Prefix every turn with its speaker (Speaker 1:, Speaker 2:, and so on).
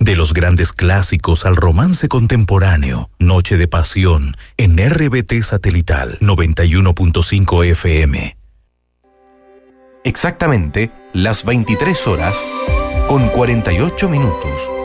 Speaker 1: De los grandes clásicos al romance contemporáneo, Noche de Pasión en RBT Satelital 91.5 FM.
Speaker 2: Exactamente las 23 horas con 48 minutos.